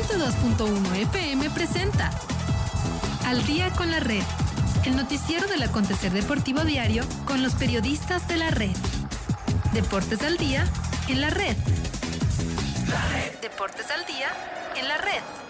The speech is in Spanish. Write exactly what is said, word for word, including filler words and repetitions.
ciento dos punto uno F M presenta Al Día con la Red, el noticiero del acontecer deportivo diario con los periodistas de la red. Deportes al día en la red. La red. Deportes al día en la red.